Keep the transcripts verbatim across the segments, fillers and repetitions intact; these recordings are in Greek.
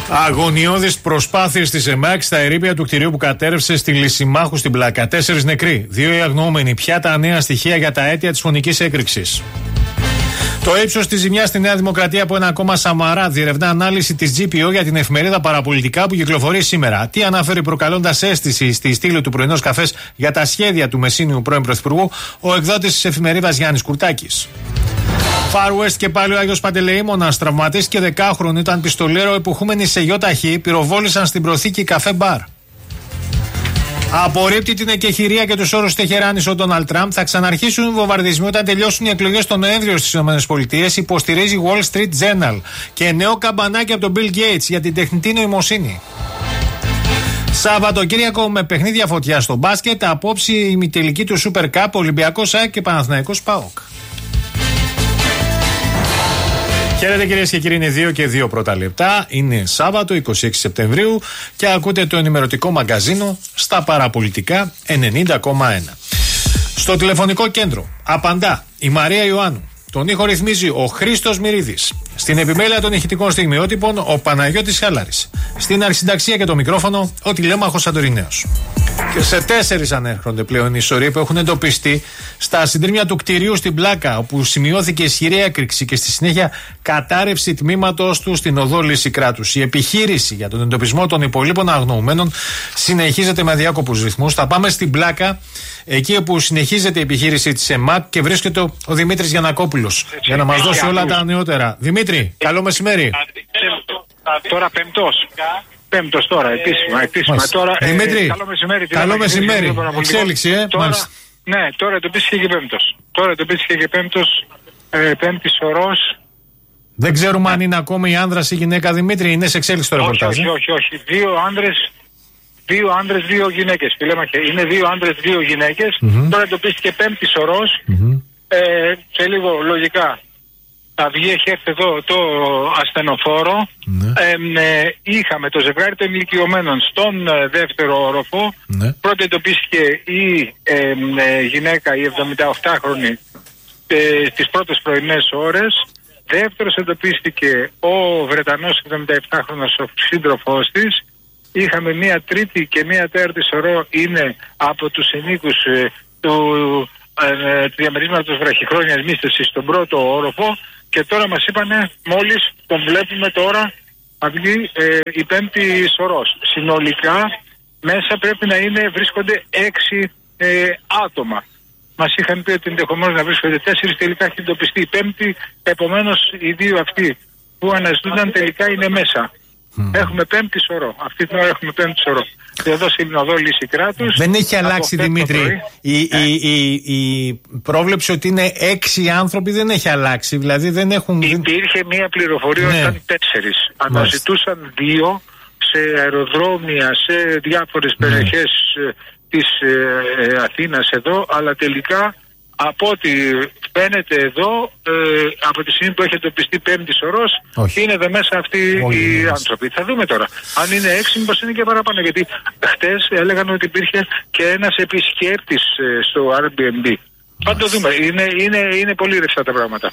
Αγωνιώδεις προσπάθειες της ΕΜΑΚ στα ερείπια του κτηρίου που κατέρευσε στη Λυσιμάχου στην Πλάκα. Τέσσερις νεκροί, δύο οι αγνοούμενοι. Ποια τα νέα στοιχεία για τα αίτια της φωνικής έκρηξης. Το ύψος της ζημιάς στη Νέα Δημοκρατία από ένα κόμμα Σαμαρά διερευνά ανάλυση της τζι πι ο για την εφημερίδα Παραπολιτικά που κυκλοφορεί σήμερα. Τι αναφέρει προκαλώντας αίσθηση στη στήλη του πρωινός καφές για τα σχέδια του μεσήνιου πρώην Πρωθυπουργού, ο εκδότης της εφημερίδας Γιάννης Κουρτάκης. Far West και πάλι ο Άγιος Παντελεήμονας, τραυματίστηκε δεκάχρονο, ήταν πιστολέρο εποχούμενοι σε γιοταχή, πυροβόλησαν στην προθήκη καφέ μπαρ. Απορρίπτει την εκεχηρία και τους όρους Τεχεράνης ο Ντόναλντ Τραμπ. Θα ξαναρχίσουν οι βομβαρδισμοί όταν τελειώσουν οι εκλογές τον Νοέμβριο στις ΗΠΑ, υποστηρίζει Wall Street Journal. Και νέο καμπανάκι από τον Bill Gates για την τεχνητή νοημοσύνη. Σαββατοκύριακο με παιχνίδια φωτιά στο μπάσκετ. Απόψη η ημιτελική του Super Cup, Ολυμπιακός ΑΕΚ και Παναθηναϊκός ΠΑΟΚ. Χαίρετε κυρίες και κύριοι, είναι δύο και δύο πρώτα λεπτά. Είναι Σάββατο είκοσι έξι Σεπτεμβρίου και ακούτε το ενημερωτικό μαγκαζίνο στα Παραπολιτικά ενενήντα κόμμα ένα. Στο τηλεφωνικό κέντρο απαντά η Μαρία Ιωάννου. Τον ήχο ρυθμίζει ο Χρήστος Μυρίδης. Στην επιμέλεια των ηχητικών στιγμιότυπων ο Παναγιώτης Χαλάρης. Στην αρχισυνταξία και το μικρόφωνο ο τηλέμαχος Σαντορινέος. Και σε τέσσερις ανέρχονται πλέον οι σωροί που έχουν εντοπιστεί στα συντρίμμια του κτηρίου στην Πλάκα, όπου σημειώθηκε ισχυρή έκρηξη και στη συνέχεια κατάρρευση τμήματος του στην οδό Λυσικράτους. Η επιχείρηση για τον εντοπισμό των υπολείπων αγνοωμένων συνεχίζεται με αδιάκοπους ρυθμούς. Θα πάμε στην Πλάκα, εκεί όπου συνεχίζεται η επιχείρηση της ΕΜΑΚ και βρίσκεται ο Δημήτρης Γιαννακόπουλος για να μας δώσει όλα τα νεότερα. Δημήτρη, καλό μεσημέρι. Τώρα πέμπτος. Πέμπτος τώρα, επίσημα. επίσημα. Τώρα, Δημήτρη, ε, καλό μεσημέρι. Καλό μεσημέρι. Εξέλιξη, ε. Τώρα, ναι, τώρα εντοπίστηκε και πέμπτος. Τώρα εντοπίστηκε και πέμπτος, ε, πέμπτης ορός. Δεν ξέρουμε αν είναι ακόμα η άνδρας ή η γυναίκα, Δημήτρη, είναι σε εξέλιξη το ρεπορτάζ. Όχι, όχι, όχι. Δύο άντρες, δύο άντρες, δύο γυναίκες. Είναι δύο άντρες, δύο γυναίκες. Mm-hmm. Τώρα εντοπίστηκε πέμπτης ορός. Mm-hmm. Ε, σε λίγο λογικά θα βγει, έχει έρθει εδώ το ασθενοφόρο. Ναι. Ε, ε, είχαμε το ζευγάρι των ηλικιωμένων στον ε, δεύτερο όροφο. Ναι. Πρώτα εντοπίστηκε η ε, ε, γυναίκα, η εβδομηνταοκτάχρονη, ε, στις πρώτες πρωινές ώρες. Δεύτερος εντοπίστηκε ο Βρετανός εβδομηνταεπτάχρονος, ο σύντροφός της. Είχαμε μία τρίτη και μία τέταρτη σωρό, είναι από τους ενίκους ε, του, ε, του διαμερίσματος βραχυχρόνιας μίσθωσης στον πρώτο όροφο. Και τώρα μας είπανε, μόλις τον βλέπουμε τώρα, θα βγει ε, η πέμπτη σωρός. Συνολικά μέσα πρέπει να είναι, βρίσκονται έξι ε, άτομα. Μας είχαν πει ότι ενδεχομένως να βρίσκονται τέσσερις, τελικά έχει εντοπιστεί η πέμπτη, επομένως οι δύο αυτοί που αναζητούνταν τελικά είναι μέσα. Mm. Έχουμε πέμπτη σωρό. Αυτή την ώρα έχουμε πέμπτη σωρό. Εδώ στην οδό Λυσικράτους. Δεν έχει αλλάξει, Δημήτρη. Η, ε. η, η, η πρόβλεψη ότι είναι έξι άνθρωποι δεν έχει αλλάξει. Δηλαδή δεν έχουν. Υπήρχε μία πληροφορία ότι ναι. ήταν τέσσερις. Αναζητούσαν δύο σε αεροδρόμια, σε διάφορες ναι. περιοχές της ε, Αθήνας εδώ, αλλά τελικά από ό,τι φαίνεται εδώ, ε, από τη στιγμή που έχει εντοπιστεί πέμπτη σωρός, είναι εδώ μέσα αυτοί Όχι, οι είναι. άνθρωποι. Θα δούμε τώρα. Αν είναι έξι, μήπως είναι και παραπάνω. Γιατί χτες έλεγαν ότι υπήρχε και ένας επισκέπτης ε, στο Airbnb. Θα το δούμε. Είναι, είναι, είναι πολύ ρευστά τα πράγματα.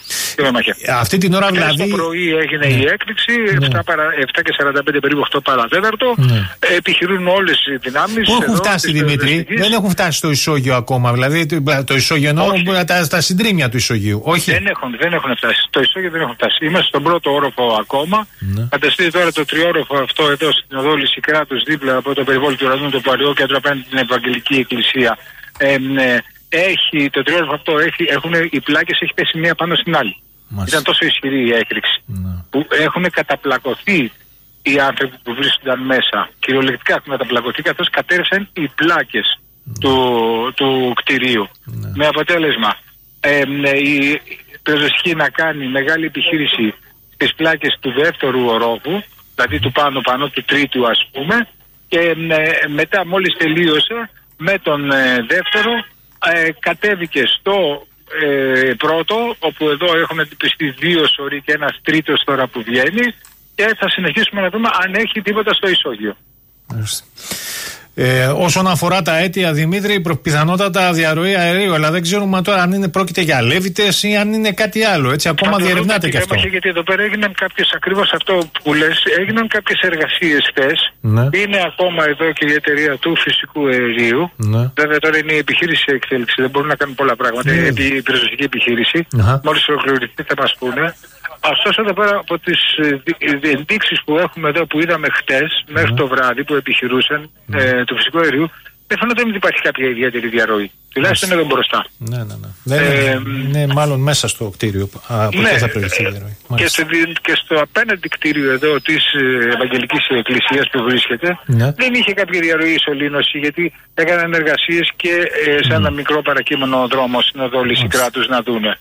Αυτή την ώρα δηλαδή. Το πρωί έγινε ναι. η έκρηξη, ναι. επτά και σαράντα πέντε περίπου, οκτώ παρατέταρτο. Ναι. Επιχειρούν όλες οι δυνάμεις. Πού έχουν εδώ, φτάσει, Δημήτρη? Δεν έχουν φτάσει στο ισόγειο ακόμα. Δηλαδή το ισόγειο εννοώ τα, τα συντρίμμια του ισογείου. Όχι. Δεν έχουν, δεν έχουν φτάσει. Το ισόγειο δεν έχουν φτάσει. Είμαστε στον πρώτο όροφο ακόμα. Ναι. Φανταστείτε τώρα το τριόροφο αυτό εδώ στην οδό Λυσικράτους, δίπλα από το περιβόλι του ουρανού, το Παλαιό Κέντρο απέναντι την Ευαγγελική Εκκλησία. Ε, ναι. Έχει, το τριόροφο αυτό έχει, έχουν, οι πλάκες έχει πέσει μία πάνω στην άλλη. Μάλιστα. Ήταν τόσο ισχυρή η έκρηξη ναι. που έχουν καταπλακωθεί οι άνθρωποι που βρίσκονταν μέσα. Κυριολεκτικά έχουν καταπλακωθεί καθώς κατέρευσαν οι πλάκες ναι. του, του κτηρίου. Ναι. Με αποτέλεσμα ε, η πυροσβεστική να κάνει μεγάλη επιχείρηση στις πλάκες του δεύτερου ορόφου, δηλαδή του πάνω πάνω του τρίτου ας πούμε, και ε, μετά μόλις τελείωσε με τον ε, δεύτερο Ε, κατέβηκε στο ε, πρώτο, όπου εδώ έχουν εντυπιστεί δύο σωροί και ένας τρίτος τώρα που βγαίνει, και θα συνεχίσουμε να δούμε αν έχει τίποτα στο ισόγειο. Ε, όσον αφορά τα αίτια, Δημήτρη, πιθανότατα διαρροή αερίου, αλλά δεν ξέρουμε τώρα αν είναι, πρόκειται για αλεύητες ή αν είναι κάτι άλλο. Έτσι, ακόμα διερευνάται και αυτό. Γιατί εδώ πέρα έγιναν κάποιες, ακριβώς αυτό που λες, έγιναν κάποιες εργασίες χθες. Ναι. Είναι ακόμα εδώ και η εταιρεία του φυσικού αερίου. Ναι. Βέβαια τώρα είναι η επιχείρηση εξέλιξη, δεν μπορούν να κάνουν πολλά πράγματα. Ναι. Είναι η πυροσβεστική επιχείρηση. Ναι. Μόλις ολοκληρωθεί θα μας πούνε. Ωστόσο εδώ πέρα από τις ενδείξεις που έχουμε εδώ που είδαμε χτες mm. μέχρι το βράδυ που επιχειρούσαν mm. ε, του φυσικού αερίου, δεν φαίνεται ότι υπάρχει κάποια ιδιαίτερη διαρροή. Τουλάχιστον εδώ μπροστά. Ναι, ναι, ναι. Δεν ε, είναι, είναι μάλλον μέσα στο κτίριο. Από ναι, θα προηγηθεί η διαρροή. Και στο, και στο απέναντι κτίριο εδώ της Ευαγγελικής Εκκλησίας που βρίσκεται, ναι. δεν είχε κάποια διαρροή ισολύνωση, γιατί έκαναν εργασίες και ε, σε ένα mm. μικρό παρακείμενο δρόμο στην οδό Λυσικράτους να δούνε.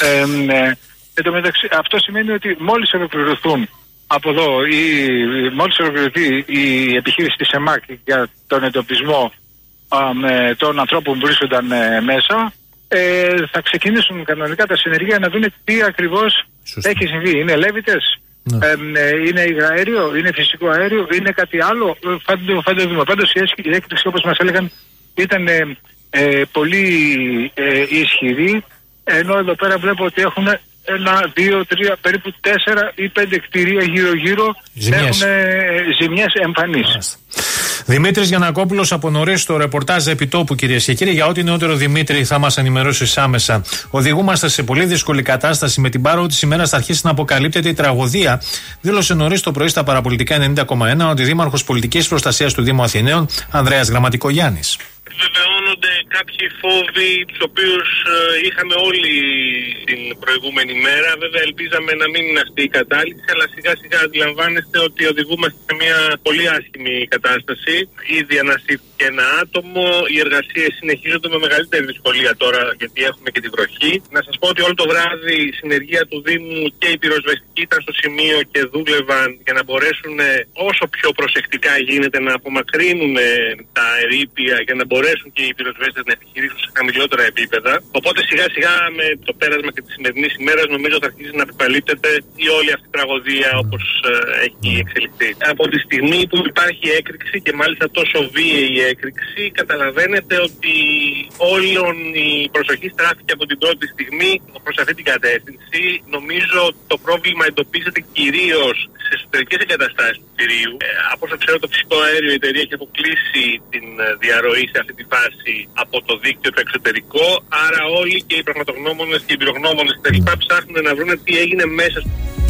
Ε, ε, Εν τω μεταξύ, αυτό σημαίνει ότι μόλις ολοκληρωθούν από εδώ, ή μόλις ολοκληρωθεί η επιχείρηση της ΕΜΑΚ για τον εντοπισμό α, με, των ανθρώπων που βρίσκονταν ε, μέσα, ε, θα ξεκινήσουν κανονικά τα συνεργεία να δουν τι ακριβώς Σωστή. έχει συμβεί. Είναι λέβητες, ναι. ε, ε, είναι υγραέριο, είναι φυσικό αέριο, είναι κάτι άλλο. Θα το δούμε. Πάντως η έκρηξη, όπως μας έλεγαν, ήταν ε, ε, πολύ ε, ισχυρή, ενώ εδώ πέρα βλέπω ότι έχουν ένα, δύο, τρία, περίπου τέσσερα ή πέντε κτίρια γύρω-γύρω έχουν ζημιές εμφανείς. Δημήτρης Γιαννακόπουλος από νωρίς στο ρεπορτάζ επιτόπου, κυρίες και κύριοι. Για ό,τι νεότερο, Δημήτρη, θα μας ενημερώσεις άμεσα. Οδηγούμαστε σε πολύ δύσκολη κατάσταση. Με την πάρο της ημέρας θα αρχίσει να αποκαλύπτεται η τραγωδία. Δήλωσε νωρίς το πρωί στα παραπολιτικά ενενήντα κόμμα ένα ότι Δήμαρχος Πολιτικής Προστασίας του Δήμου Αθηναίων, Ανδρέας Γραμματικογιάννης. Βεβαιώνονται κάποιοι φόβοι τους οποίους ε, είχαμε όλοι την προηγούμενη μέρα. Βέβαια ελπίζαμε να μην είναι αυτή η κατάληξη, αλλά σιγά σιγά αντιλαμβάνεστε ότι οδηγούμαστε σε μια πολύ άσχημη κατάσταση. Ήδη ανασύρθηκε ένα άτομο, οι εργασίες συνεχίζονται με μεγαλύτερη δυσκολία τώρα γιατί έχουμε και τη βροχή. Να σας πω ότι όλο το βράδυ η συνεργεία του Δήμου και οι πυροσβεστικοί ήταν στο σημείο και δούλευαν για να μπορέσουν όσο πιο προσεκτικά γίνεται να απομακρύνουν τα ερείπια για να μπορέσουν και οι πυροσβέστες να επιχειρήσουν σε χαμηλότερα επίπεδα. Οπότε σιγά σιγά με το πέρασμα και τη σημερινή ημέρα νομίζω θα αρχίσει να αποκαλύπτεται η όλη αυτή η τραγωδία όπως ε, έχει εξελιχθεί. Από τη στιγμή που υπάρχει έκρηξη και μάλιστα τόσο βίαιη η έκρηξη, καταλαβαίνετε ότι όλη η προσοχή στράφηκε από την πρώτη στιγμή προς αυτή την κατεύθυνση. Νομίζω ότι το πρόβλημα εντοπίζεται κυρίως στις εσωτερικές εγκαταστάσεις του κτηρίου. Ε, από όσο ξέρω, το φυσικό αέριο η εταιρεία έχει αποκλείσει την διαρροή σε αυτή τη φάση από το δίκτυο το εξωτερικό. Άρα όλοι και οι πραγματογνώμονες και οι εμπειρογνώμονες τελικά ψάχνουν να βρουν τι έγινε μέσα.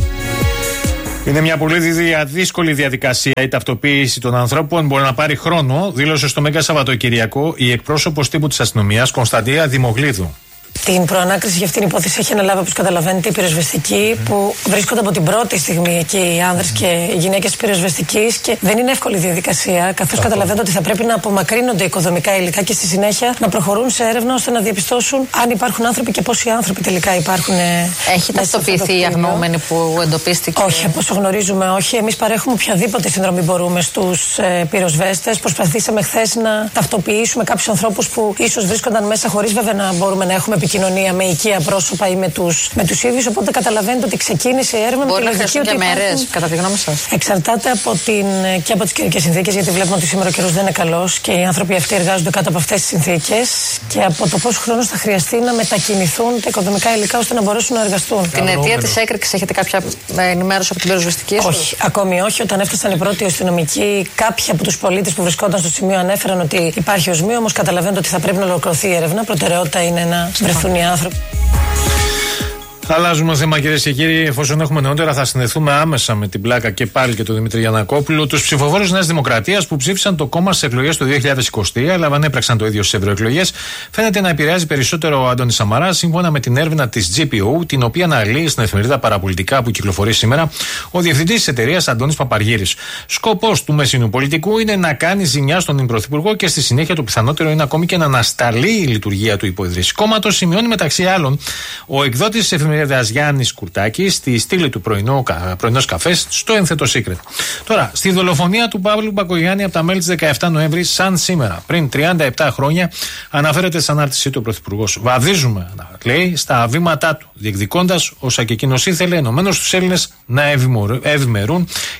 Είναι μια πολύ δύσκολη διαδικασία η ταυτοποίηση των ανθρώπων. Μπορεί να πάρει χρόνο, δήλωσε στο Μέγκα Σαββατοκυριακό η εκπρόσωπος τύπου της αστυνομίας Κωνσταντία Δημογλίδου. Την προανάκριση για αυτήν την υπόθεση έχει αναλάβει, όπως καταλαβαίνετε, οι πυροσβεστικοί mm. που βρίσκονται από την πρώτη στιγμή εκεί, οι άνδρες και οι γυναίκες της πυροσβεστικής, και δεν είναι εύκολη διαδικασία, καθώς καταλαβαίνετε ότι θα πρέπει να απομακρύνονται οικοδομικά υλικά και στη συνέχεια να προχωρούν σε έρευνα ώστε να διαπιστώσουν αν υπάρχουν άνθρωποι και πόσοι άνθρωποι τελικά υπάρχουν. Έχει ταυτοποιηθεί η αγνοούμενη που εντοπίστηκε? Όχι, από όσο γνωρίζουμε, όχι. Εμείς παρέχουμε οποιαδήποτε συνδρομή μπορούμε στους ε, πυροσβέστες. Προσπαθήσαμε χθες να ταυτοποιήσουμε κάποιους ανθρώπους που ίσως βρίσκονταν μέσα, χωρίς βέβαια να μπορούμε να έχουμε επικοινωνία με οικία πρόσωπα ή με τους, με τους ίδιους. Οπότε καταλαβαίνετε ότι ξεκίνησε η έρευνα. Μπορεί με τη λογική ότι μέρες, υπάρχουν... κατά τη γνώμη σας? Εξαρτάται από την, και από τις καιρικές συνθήκες, γιατί βλέπουμε ότι σήμερα ο καιρός δεν είναι καλός και οι άνθρωποι αυτοί εργάζονται κάτω από αυτές τις συνθήκες, και από το πόσο χρόνος θα χρειαστεί να μετακινηθούν τα οικοδομικά υλικά ώστε να μπορέσουν να εργαστούν. Την αιτία της έκρηξης έχετε κάποια ενημέρωση από την πυροσβεστική? Όχι, ακόμη όχι. Όταν έφτασαν οι πρώτοι αστυνομικοί, κάποιοι από τους πολίτες που βρισκόταν στο σημείο ανέφεραν ότι υπάρχει οσμίο, όμως καταλαβαίνετε ότι θα πρέπει να ολοκληρωθεί η έρευνα. Προτεραιότητα είναι να βρεθούν οι άνθρωποι. Αλλάζουμε θέμα, κυρίες και κύριοι. Εφόσον έχουμε νεότερα, θα συνδεθούμε άμεσα με την πλάκα και πάλι και τον Δημήτρη Γιαννακόπουλο. Τους ψηφοφόρους Νέας Δημοκρατίας που ψήφισαν το κόμμα στις εκλογές του δύο χιλιάδες είκοσι τρία, αλλά δεν έπραξαν το ίδιο στις ευρωεκλογές. Φαίνεται να επηρεάζει περισσότερο ο Αντώνης Σαμαράς, σύμφωνα με την έρευνα της τζι πι ο, την οποία αναλύει στην εφημερίδα Παραπολιτικά που κυκλοφορεί σήμερα ο διευθυντής της εταιρείας Αντώνης Παπαργύρης. Σκοπός του μεσινού πολιτικού είναι να κάνει ζημιά στον πρωθυπουργό και στη συνέχεια το πιθανότερο είναι ακόμη και να ανασταλεί η λειτουργία του υποεδρής κόμματος. Σημειώνει μεταξύ άλλων ο εκδότης της εφημερίδας Γιάννης Κουρτάκης στη στήλη του πρωινός καφές στο Ένθετο Secret. Τώρα, στη δολοφονία του Παύλου Μπακογιάννη από τα μέλη της δεκαεφτά Νοέμβρη, σαν σήμερα, πριν τριάντα επτά χρόνια, αναφέρεται στην ανάρτησή του ο Πρωθυπουργός. Βαδίζουμε, λέει, στα βήματά του, διεκδικώντας όσα και εκείνος ήθελε, ενωμένος τους Έλληνες να ευημερούν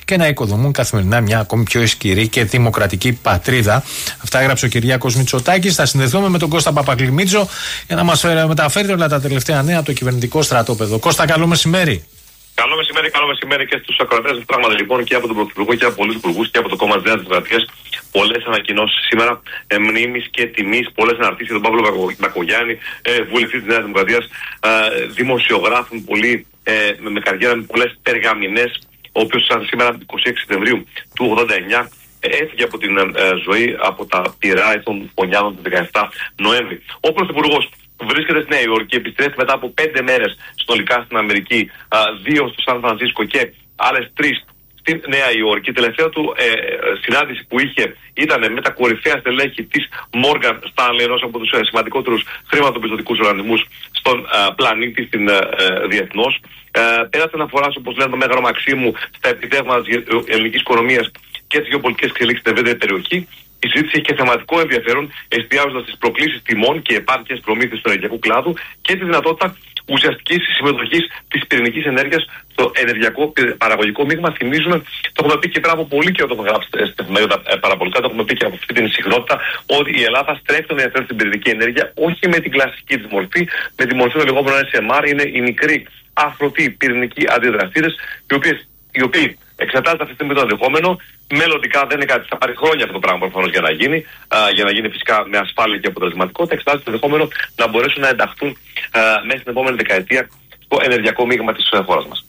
και να οικοδομούν καθημερινά μια ακόμη πιο ισχυρή και δημοκρατική πατρίδα. Αυτά έγραψε ο Κυριάκος Μητσοτάκης. Θα συνδεθούμε με τον Κώστα Παπακλημίτσο για να μας μεταφέρει όλα τα τελευταία νέα από το κυβερνητικό στρατόπεδο. Κώστα, καλό μεσημέρι. Καλό μεσημέρι, καλό μεσημέρι και στους ακροατές. Πράγματι λοιπόν και από τον Πρωθυπουργό και από πολλούς υπουργούς και από το κόμμα της Νέας Δημοκρατίας. Πολλές ανακοινώσεις σήμερα, ε, μνήμης και τιμής, πολλές αναρτήσεις για τον Παύλο Μπακογιάννη, ε, βουλευτή της Νέας Δημοκρατίας, ε, δημοσιογράφων πολύ ε, με καριέρα, με πολλές περγαμηνές, ο οποίος σήμερα είκοσι έξι Σεπτεμβρίου του ογδόντα εννιά ε, έφυγε από την ε, ζωή από τα πυρά των φωνιάδων του δεκαεπτά Νοέμβρη. Ο Πρωθυπουργός βρίσκεται στη Νέα Υόρκη και επιστρέφει μετά από πέντε μέρες συνολικά στην Αμερική, α, δύο στο Σαν Φρανσίσκο και άλλες τρεις στην Νέα Υόρκη. Η τελευταία του ε, συνάντηση που είχε ήταν με τα κορυφαία στελέχη της Morgan Stanley, ενός από τους ε, σημαντικότερους χρηματοπιστωτικούς οργανισμούς στον ε, πλανήτη, στην ε, διεθνώς. Ε, πέρασε να φοράσει, όπως λένε, το Μέγαρο Μαξίμου στα επιτεύγματα της ελληνικής οικονομίας και τις γεωπολιτικές εξελίξεις στην ευρύτερη περιοχή. Η συζήτηση έχει και θεματικό ενδιαφέρον, εστιάζοντας στις προκλήσεις τιμών και επάρκειας προμήθειας του ενεργειακού κλάδου και τη δυνατότητα ουσιαστικής συμμετοχής της πυρηνικής ενέργειας στο ενεργειακό παραγωγικό μείγμα. Θυμίζουμε, το έχουμε πει και πριν από πολύ καιρό, το έχουμε γράψει στην εφημερίδα παραπολικά, το έχουμε πει και από αυτή την συχνότητα, ότι η Ελλάδα στρέφει τον ενδιαφέρον στην πυρηνική ενέργεια όχι με την κλασική της μορφή, με τη μορφή των λεγόμενων ες εμ αρ, είναι οι μικροί αφρωτοί πυρηνικοί αντιδραστήρες, οι οποίοι εξετάζεται αυτή τη στιγμή το ενδεχόμενο. Μελλοντικά δεν είναι κάτι, θα πάρει χρόνια αυτό το πράγμα προφανώς για να γίνει, α, για να γίνει φυσικά με ασφάλεια και αποτελεσματικότητα. Εξετάζεται το ενδεχόμενο να μπορέσουν να ενταχθούν α, μέσα στην επόμενη δεκαετία στο ενεργειακό μείγμα της χώρας μας.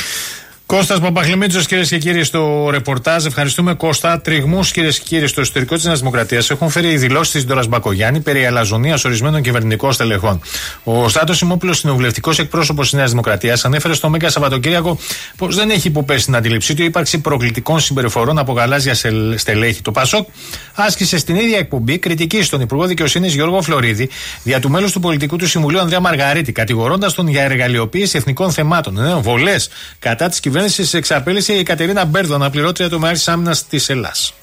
Κώστας Παπακλημίτσος, κυρίες και κύριοι, στο ρεπορτάζ. Ευχαριστούμε, Κώστα. Τριγμούς, κυρίες και κύριοι, στο εσωτερικό της Νέας Δημοκρατίας έχουν φέρει οι δηλώσεις της Ντόρας Μπακογιάννη περί αλαζονίας ορισμένων κυβερνητικών στελεχών. Ο Στράτος Σιμόπουλος, κοινοβουλευτικός εκπρόσωπος της Νέας Δημοκρατίας, ανέφερε στο Μέγκα Σαββατοκύριακο πως δεν έχει υποπέσει στην αντίληψή του η ύπαρξη προκλητικών συμπεριφορών από γαλάζια στελέχη. Το ΠΑΣΟΚ άσκησε στην ίδια εκπομπή κριτική στον Υπουργό Δικαιοσύνης Γιώργο Φλωρίδη δια του μέλους του Πολιτικού του Συμβουλίου Ανδρέα Μαργαρίτη, κατηγορώντας τον για εργαλειοποίηση εθνικών θεμάτων. Ενώ βολές κατά της κυβέρνησης εξαπέλυσε η Κατερίνα Μπέρδο, αναπληρώτρια του Μεάρχης Άμυνας της Ελλάς.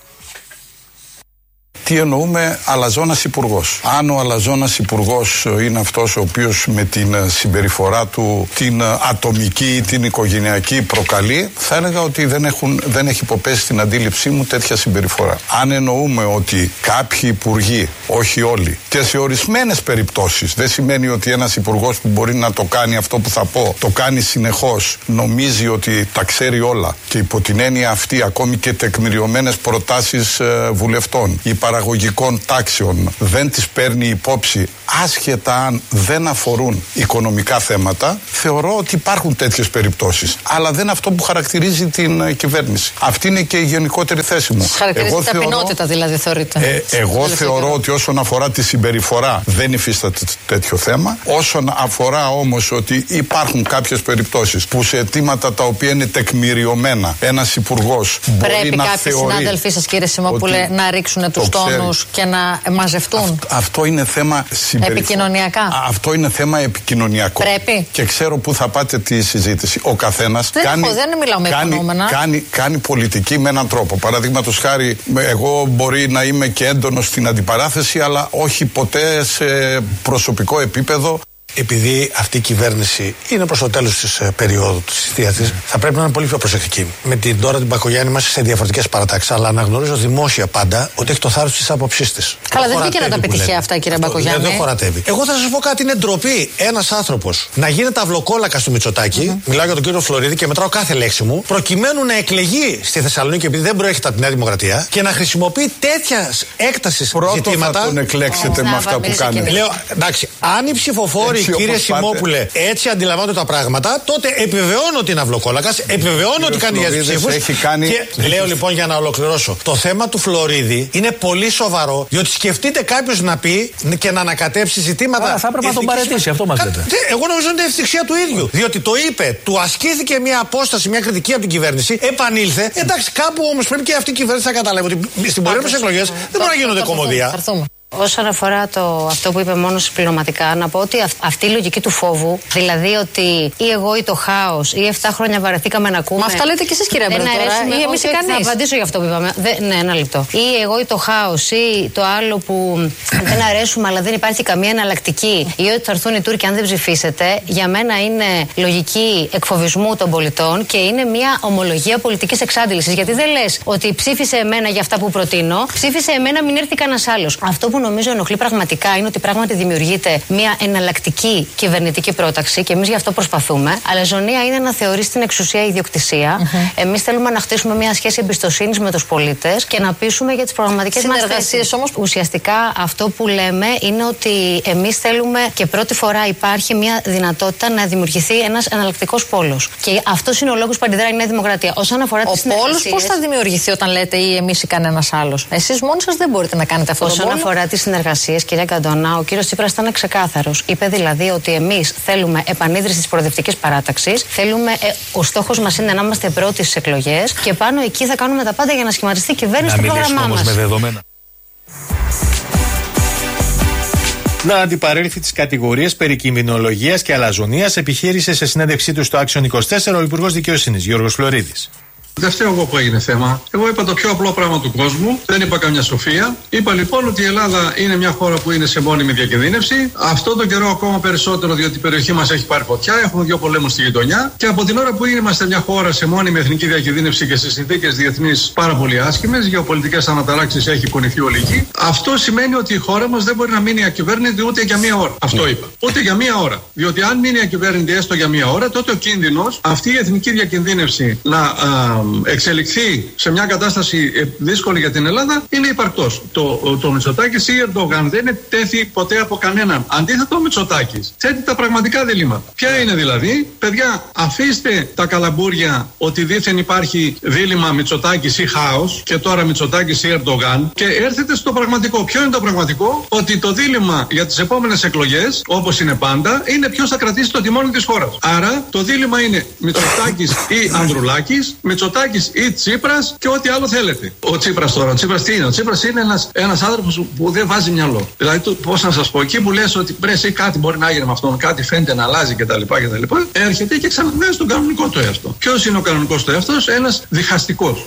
Τι εννοούμε αλαζόνας υπουργός? Αν ο αλαζόνας υπουργός είναι αυτός ο οποίος με την συμπεριφορά του την ατομική ή την οικογενειακή προκαλεί, θα έλεγα ότι δεν, έχουν, δεν έχει υποπέσει στην αντίληψή μου τέτοια συμπεριφορά. Αν εννοούμε ότι κάποιοι υπουργοί, όχι όλοι, και σε ορισμένες περιπτώσεις, δεν σημαίνει ότι ένας υπουργός που μπορεί να το κάνει αυτό που θα πω, το κάνει συνεχώς, νομίζει ότι τα ξέρει όλα και υπό την έννοια αυτή ακόμη και τεκμηριωμένες προτάσεις ε, βουλευτών ή παραγωγικών τάξεων δεν τις παίρνει υπόψη, άσχετα αν δεν αφορούν οικονομικά θέματα, θεωρώ ότι υπάρχουν τέτοιες περιπτώσεις. Αλλά δεν είναι αυτό που χαρακτηρίζει την uh, κυβέρνηση. Αυτή είναι και η γενικότερη θέση μου. Χαρακτηρίζει την ταπεινότητα, δηλαδή, θεωρείτε? Ε, εγώ θεωρώ καιρό. ότι όσον αφορά τη συμπεριφορά δεν υφίσταται τέτοιο θέμα. Όσον αφορά όμως ότι υπάρχουν κάποιες περιπτώσεις που σε αιτήματα τα οποία είναι τεκμηριωμένα ένας υπουργός μπορεί πρέπει να κάποιοι θεωρεί. συνάδελφοί σας, κύριε Σιμόπουλε, να ρίξουν τους τόνους και να μαζευτούν? Αυτό, αυτό είναι θέμα συμπεριφορά. Επικοινωνιακά. Α, αυτό είναι θέμα επικοινωνιακό. Πρέπει. Και ξέρω πού θα πάτε τη συζήτηση. Ο καθένας κάνει, δεν μιλάω με κάνει, κάνει, κάνει πολιτική με έναν τρόπο. Παραδείγματος χάρη, εγώ μπορεί να είμαι και έντονος στην αντιπαράθεση, αλλά όχι ποτέ σε προσωπικό επίπεδο. Επειδή αυτή η κυβέρνηση είναι προς το τέλος της ε, περίοδου της θητείας της, θα πρέπει να είναι πολύ πιο προσεκτική. Με την τώρα την Μπακογιάννη είμαστε σε διαφορετικές παρατάξεις, αλλά αναγνωρίζω δημόσια πάντα ότι έχει το θάρρος της άποψής της. Καλά, δεν βγήκε να τα πετυχεί αυτά, κύριε Μπακογιάννη. Δεν χωρατεύει. Εγώ θα σας πω κάτι, είναι ντροπή ένας άνθρωπος να γίνεται αυλοκόλακα στο Μητσοτάκη, mm-hmm. μιλάω για τον κύριο Φλωρίδη και μετράω κάθε λέξη μου, προκειμένου να εκλεγεί στη Θεσσαλονίκη επειδή δεν προέρχεται από τη Νέα Δημοκρατία και να χρησιμοποιεί τέτοια έκταση ζητήματα. Πρώτο θα τον εκλέξετε με αυτά που κάνετε. Λέω, εντάξει, αν οι ψηφοφόροι, κύριε Σιμόπουλε, έτσι αντιλαμβάνονται τα πράγματα, τότε επιβεβαιώνω ότι είναι αυλοκόλακας, επιβεβαιώνω ότι κάνει για τους ψήφους. Κάνει... Και λέω λοιπόν, για να ολοκληρώσω, το θέμα του Φλωρίδη είναι πολύ σοβαρό, διότι σκεφτείτε κάποιος να πει και να ανακατέψει ζητήματα. Άρα θα έπρεπε να τον παραιτήσει, αυτό μας λέτε. Εγώ νομίζω ότι είναι ευτυχία του ίδιου. Διότι το είπε, του ασκήθηκε μια απόσταση, μια κριτική από την κυβέρνηση, επανήλθε. Εντάξει, κάπου όμως πρέπει και αυτή η κυβέρνηση να καταλάβει ότι στην πορεία μας εκλογές δεν μπορεί να γίνονται κομμωδία. Όσον αφορά το, αυτό που είπε μόνο συμπληρωματικά, να πω ότι αυ, αυτή η λογική του φόβου, δηλαδή ότι ή εγώ ή το χάος, ή εφτά χρόνια βαρεθήκαμε να ακούμε. Μα αυτά λέτε και εσείς, κυρία Μπερτόρα, ή εμείς ή κανείς. Θα απαντήσω για αυτό που είπαμε. Δε, ναι, ένα λεπτό. Ή εγώ ή το χάος, ή το άλλο που δεν αρέσουμε, αλλά δεν υπάρχει καμία εναλλακτική, ή ότι θα έρθουν οι Τούρκοι αν δεν ψηφίσετε, για μένα είναι λογική εκφοβισμού των πολιτών και είναι μια ομολογία πολιτικής εξάντλησης. Γιατί δεν λες ότι ψήφισε εμένα για αυτά που προτείνω, ψήφισε εμένα, μην έρθει κανένας άλλος. Αυτό που νομίζω ενοχλεί πραγματικά είναι ότι πράγματι δημιουργείται μια εναλλακτική κυβερνητική πρόταξη και εμείς γι' αυτό προσπαθούμε. Αλλά ζωνία είναι να θεωρείς την εξουσία ιδιοκτησία. Mm-hmm. Εμείς θέλουμε να χτίσουμε μια σχέση εμπιστοσύνης με τους πολίτες και να πείσουμε για τις προγραμματικές μας θέσεις. Όμως ουσιαστικά αυτό που λέμε είναι ότι εμείς θέλουμε και πρώτη φορά υπάρχει μια δυνατότητα να δημιουργηθεί ένας εναλλακτικός πόλος. Και αυτός είναι ο λόγος που αντιδράει η Νέα Δημοκρατία. Όσον αφορά τις συνεργασίες. Ο πόλος πώς θα δημιουργηθεί όταν λέτε ή εμείς ή κανένας άλλος? Εσείς μόνοι σας δεν μπορείτε να κάνετε αυτό. Όσον αφορά τις συνεργασίες, κυρία Καντώνα, ο κύριος Τσίπρας ήταν ξεκάθαρος. Είπε δηλαδή ότι εμείς θέλουμε επανίδρυση της προοδευτικής παράταξης. Θέλουμε, ε, ο στόχος μας είναι να είμαστε πρώτοι στις εκλογές και πάνω εκεί θα κάνουμε τα πάντα για να σχηματιστεί η κυβέρνηση στο πρόγραμμά μας. Με δεδομένα. Να αντιπαρέλθει τις κατηγορίες περί κινδυνολογίας και αλαζονίας, επιχείρησε σε συνέντευξή του στο Action είκοσι τέσσερα ο Υπουργός Δικαιοσύνης Γιώργος Φλωρίδης. Δεν φταίω εγώ που έγινε θέμα. Εγώ είπα το πιο απλό πράγμα του κόσμου. Δεν είπα καμιά σοφία. Είπα λοιπόν ότι η Ελλάδα είναι μια χώρα που είναι σε μόνιμη διακινδύνευση. Αυτό τον καιρό ακόμα περισσότερο, διότι η περιοχή μας έχει πάρει φωτιά. Έχουμε δύο πολέμους στη γειτονιά. Και από την ώρα που είμαστε μια χώρα σε μόνιμη εθνική διακινδύνευση και σε συνθήκες διεθνείς πάρα πολύ άσχημες, γεωπολιτικές αναταράξεις, έχει κουνηθεί όλη γη. Αυτό σημαίνει ότι η χώρα μας δεν μπορεί να μείνει ακυβέρνητη ούτε για μία ώρα. Αυτό είπα. Ούτε για μία ώρα. Διότι αν μείνει ακυβέρνητη έστω για μία ώρα, τότε ο κίνδυνος αυτή η εθνική διακινδύνευση να α, εξελιχθεί σε μια κατάσταση δύσκολη για την Ελλάδα είναι υπαρκτός. Το, το Μητσοτάκης ή Ερντογάν δεν είναι τέθη ποτέ από κανέναν. Αντίθετα, ο Μητσοτάκης θέτει τα πραγματικά διλήμματα. Ποια είναι δηλαδή? Παιδιά, αφήστε τα καλαμπούρια ότι δήθεν υπάρχει δίλημμα Μητσοτάκης ή χάος και τώρα Μητσοτάκης ή Ερντογάν και έρθετε στο πραγματικό. Ποιο είναι το πραγματικό? Ότι το δίλημμα για τις επόμενες εκλογές, όπως είναι πάντα, είναι ποιος θα κρατήσει το τιμόνι της χώρας. Άρα το δίλημμα είναι Μητσοτάκης ή Ανδρουλάκης, Μητσοτάκης ή Τσίπρας και ό,τι άλλο θέλετε. Ο Τσίπρας τώρα, ο Τσίπρας τι είναι? Ο Τσίπρας είναι ένας, ένας άνθρωπος που δεν βάζει μυαλό. Δηλαδή, πώς να σας πω, εκεί που λες ότι πρέπει κάτι μπορεί να γίνει με αυτόν, κάτι φαίνεται να αλλάζει κτλ. κτλ έρχεται και ξαναβάζει τον κανονικό του εαυτό. Ποιος είναι ο κανονικός του εαυτός? Ένας διχαστικός.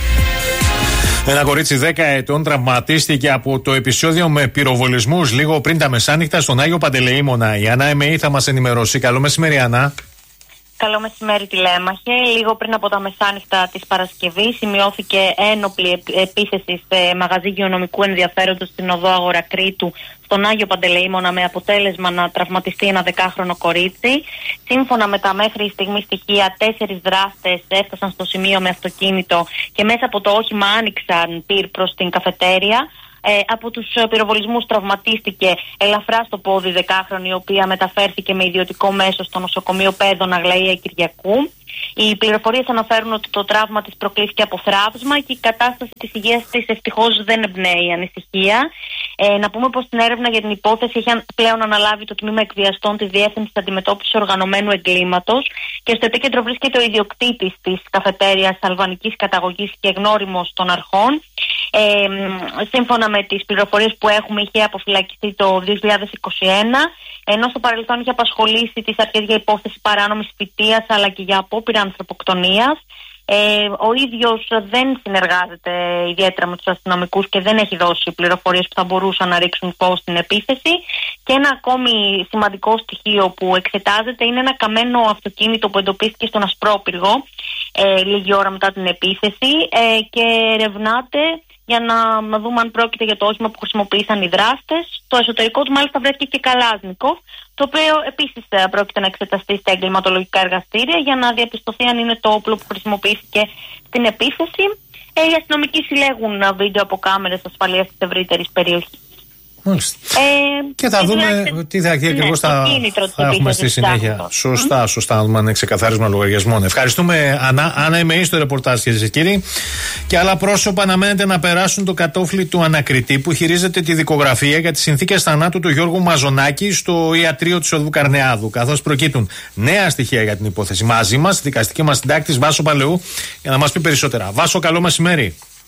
Ένα κορίτσι δέκα ετών τραυματίστηκε από το επεισόδιο με πυροβολισμούς λίγο πριν τα μεσάνυχτα στον Άγιο Παντελεήμονα. Η Ανά Εμεή θα μας ενημερώσει. Καλό μεσημέρι, Ανά. Καλό μεσημέρι, τηλέμαχε. Λίγο πριν από τα μεσάνυχτα της Παρασκευής σημειώθηκε ένοπλη επίθεση σε μαγαζί υγειονομικού ενδιαφέροντος στην οδό Αγορακρίτου στον Άγιο Παντελεήμονα, με αποτέλεσμα να τραυματιστεί ένα δεκάχρονο κορίτσι. Σύμφωνα με τα μέχρι στιγμή στοιχεία, τέσσερις δράστες έφτασαν στο σημείο με αυτοκίνητο και μέσα από το όχημα άνοιξαν πυρ προς την καφετέρια. Ε, από τους πυροβολισμούς τραυματίστηκε ελαφρά στο πόδι δεκάχρονη, η οποία μεταφέρθηκε με ιδιωτικό μέσο στο νοσοκομείο Πέδων Αγλαία Κυριακού. Οι πληροφορίες αναφέρουν ότι το τραύμα της προκλήθηκε από θράψμα και η κατάσταση της υγείας της ευτυχώς δεν εμπνέει ανησυχία. Ε, να πούμε πως την έρευνα για την υπόθεση έχει πλέον αναλάβει το τμήμα εκβιαστών της Διεύθυνσης Αντιμετώπισης Οργανωμένου Εγκλήματος και στο επίκεντρο βρίσκεται ο ιδιοκτήτης της καφετέριας αλβανικής καταγωγής και γνώριμος των αρχών. Ε, σύμφωνα με τις πληροφορίες που έχουμε, είχε αποφυλακιστεί το δύο χιλιάδες είκοσι ένα, ενώ στο παρελθόν είχε απασχολήσει τις αρχές για υπόθεση παράνομης φυτείας αλλά και για απόπειρα ανθρωποκτονίας. Ε, ο ίδιος δεν συνεργάζεται ιδιαίτερα με τους αστυνομικούς και δεν έχει δώσει πληροφορίες που θα μπορούσαν να ρίξουν φως στην επίθεση. Και ένα ακόμη σημαντικό στοιχείο που εξετάζεται είναι ένα καμένο αυτοκίνητο που εντοπίστηκε στον Ασπρόπυργο ε, λίγη ώρα μετά την επίθεση ε, και ερευνάται για να δούμε αν πρόκειται για το όχημα που χρησιμοποίησαν οι δράστες. Το εσωτερικό του μάλιστα βρέθηκε και καλάζνικο, το οποίο επίσης πρόκειται να εξεταστεί στα εγκληματολογικά εργαστήρια για να διαπιστωθεί αν είναι το όπλο που χρησιμοποιήθηκε στην επίθεση. Ε, οι αστυνομικοί συλλέγουν βίντεο από κάμερες ασφαλείας της ευρύτερης περιοχής. Μάλιστα. Ε, και θα δούμε τουλάχιστον... τι θα, ακριβώς ναι, θα, θα έχουμε στη συνέχεια. Mm. Σωστά, σωστά, να δούμε αν είναι ξεκαθάρισμα λογαριασμών. Ευχαριστούμε, Ανά. Ανά Εμεή στο ρεπορτάζ, κυρίες και κύριοι. Και άλλα πρόσωπα αναμένεται να περάσουν το κατόφλι του ανακριτή που χειρίζεται τη δικογραφία για τις συνθήκες θανάτου του Γιώργου Μαζονάκη στο ιατρείο της Οδού Καρνεάδου. Καθώς προκύπτουν νέα στοιχεία για την υπόθεση. Μαζί μας, δικαστική μας συντάκτης Βάσο Παλαιού, για να μας πει περισσότερα. Βάσο, καλό μεσημέρι.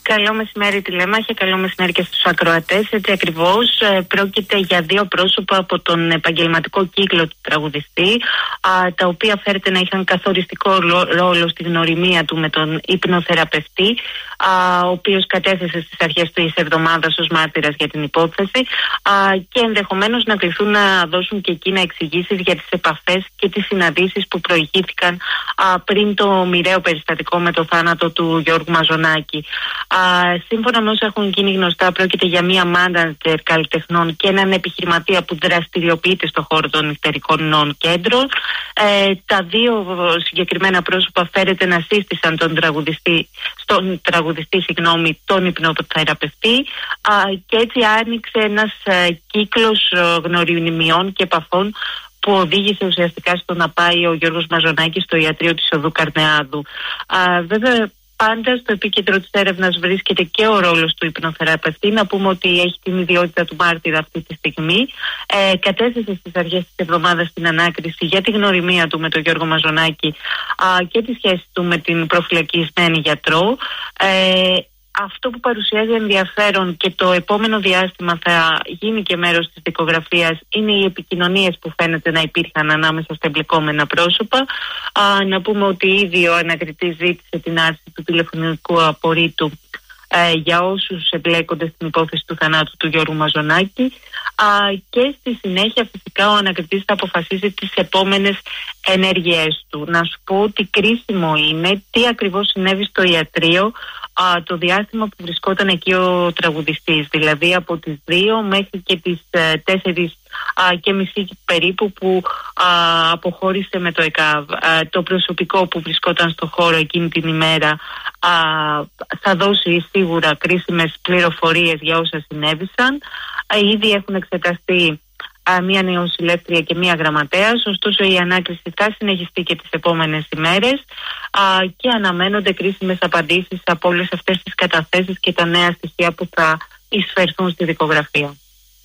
Καλό μεσημέρι τηλέμαχε, καλό μεσημέρι και στους ακροατές. Έτσι ακριβώς, ε, πρόκειται για δύο πρόσωπα από τον επαγγελματικό κύκλο του τραγουδιστή, α, τα οποία φέρεται να είχαν καθοριστικό ρόλο στη γνωριμία του με τον υπνοθεραπευτή, α, ο οποίος κατέθεσε στις αρχές της εβδομάδας ως μάρτυρας για την υπόθεση, α, και ενδεχομένως να κληθούν να δώσουν και εκείνα εξηγήσεις για τις επαφές και τις συναντήσεις που προηγήθηκαν α, πριν το μοιραίο περιστατικό με το θάνατο του Γιώργου Μαζονάκη. Uh, σύμφωνα με όσα έχουν γίνει γνωστά, πρόκειται για μία μάνατζερ καλλιτεχνών και έναν επιχειρηματία που δραστηριοποιείται στον χώρο των νυχτερικών κέντρων. Uh, τα δύο συγκεκριμένα πρόσωπα φέρεται να σύστησαν τον τραγουδιστή, στον τραγουδιστή, συγγνώμη, τον υπνοθεραπευτή, uh, και έτσι άνοιξε ένας uh, κύκλος uh, γνωριμιών και επαφών που οδήγησε ουσιαστικά στο να πάει ο Γιώργος Μαζονάκης στο ιατρείο της Οδού Καρνεάδου. Uh, βέβαια, πάντα στο επίκεντρο της έρευνας βρίσκεται και ο ρόλος του υπνοθεραπευτή. Να πούμε ότι έχει την ιδιότητα του μάρτυρα αυτή τη στιγμή. Ε, κατέθεσε στις αρχές της εβδομάδας την ανάκριση για τη γνωριμία του με τον Γιώργο Μαζονάκη α, και τη σχέση του με την προφυλακισμένη γιατρό. Ε, Αυτό που παρουσιάζει ενδιαφέρον και το επόμενο διάστημα θα γίνει και μέρος της δικογραφίας είναι οι επικοινωνίες που φαίνεται να υπήρχαν ανάμεσα στα εμπλεκόμενα πρόσωπα. Α, να πούμε ότι ήδη ο ανακριτής ζήτησε την άρση του τηλεφωνικού απορρίτου ε, για όσους εμπλέκονται στην υπόθεση του θανάτου του Γιώργου Μαζονάκη, α, και στη συνέχεια φυσικά ο ανακριτής θα αποφασίσει τις επόμενες ενέργειές του. Να σου πω ότι κρίσιμο είναι τι ακριβώς συνέβη στο ιατρείο Α, το διάστημα που βρισκόταν εκεί ο τραγουδιστής, δηλαδή από τις δύο μέχρι και τις ε, τέσσερις α, και μισή περίπου που α, αποχώρησε με το ΕΚΑΒ. Α, το προσωπικό που βρισκόταν στο χώρο εκείνη την ημέρα α, θα δώσει σίγουρα κρίσιμες πληροφορίες για όσα συνέβησαν. Α, ήδη έχουν εξεταστεί μία νεοσυλλεύτρια και μία γραμματέας, ωστόσο η ανάκριση θα συνεχιστεί και τις επόμενες ημέρες α, και αναμένονται κρίσιμες απαντήσεις από όλες αυτές τις καταθέσεις και τα νέα στοιχεία που θα εισφερθούν στη δικογραφία.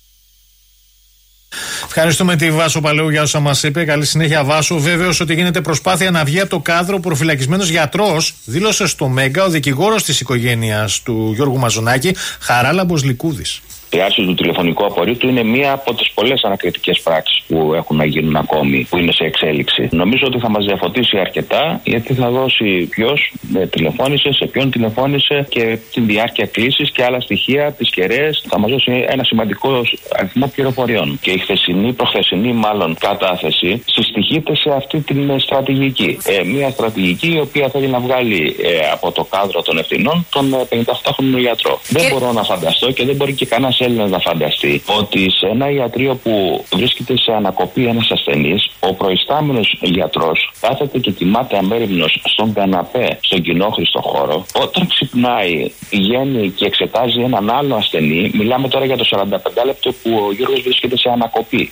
Ευχαριστούμε τη Βάσο Παλαιού για όσα μας είπε. Καλή συνέχεια, Βάσο. Βέβαιος ότι γίνεται προσπάθεια να βγει από το κάδρο ο προφυλακισμένος γιατρός, δήλωσε στο Μέγκα ο δικηγόρος της οικογένειας του Γιώργου Μαζονάκη, Χαράλαμπος Λικούδης. Η άρση του τηλεφωνικού απορρίτου είναι μία από τις πολλές ανακριτικές πράξεις που έχουν να γίνουν ακόμη, που είναι σε εξέλιξη. Νομίζω ότι θα μας διαφωτίσει αρκετά, γιατί θα δώσει ποιος τηλεφώνησε, σε ποιον τηλεφώνησε και την διάρκεια κλήσης και άλλα στοιχεία, τις κεραίες. Θα μας δώσει ένα σημαντικό αριθμό πληροφοριών. Και η χθεσινή, προχθεσινή μάλλον κατάθεση συστοιχείται σε αυτή την στρατηγική. Ε, μία στρατηγική η οποία θέλει να βγάλει ε, από το κάδρο των ευθυνών τον πενηνταοκτάχρονο γιατρό. Και... δεν μπορώ να φανταστώ και δεν μπορεί και κανένα Έλληνας να φανταστεί ότι σε ένα ιατρείο που βρίσκεται σε ανακοπή ένας ασθενής, ο προϊστάμενος γιατρός κάθεται και κοιμάται αμέριμνος στον καναπέ, στον κοινόχρηστο χώρο. Όταν ξυπνάει, πηγαίνει και εξετάζει έναν άλλο ασθενή. Μιλάμε τώρα για το σαράντα πέντε λεπτό που ο Γιώργος βρίσκεται σε ανακοπή.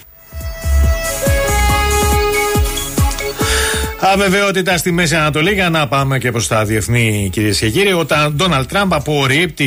Αβεβαιότητα στη Μέση Ανατολή, για να πάμε και προς τα διεθνή, κυρίες και κύριοι. Όταν Ντόναλντ Τραμπ απορρίπτει